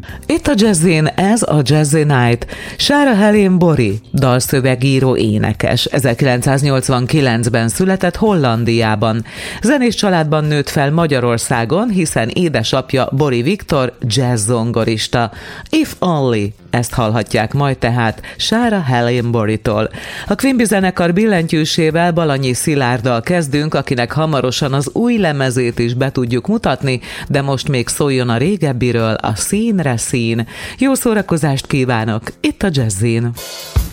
Itt a Jazzin, ez a Jazzy Night. Sarah Helene Bori, dalszövegíró, énekes. 1989-ben született Hollandiában. Zenés családban nőtt fel Magyarországon, hiszen édesapja Bori Viktor jazz-zongorista. If Only, ezt hallhatják majd tehát Sarah Helene Boritól. A Quimby zenekar billentyűsével Balanyi Szilárddal kezdünk, akinek hamarosan az új lemezét is be tudjuk mutatni, de most még szóljon a régebbiről, a Színre szín. Jó szórakozást kívánok itt a Jazzin!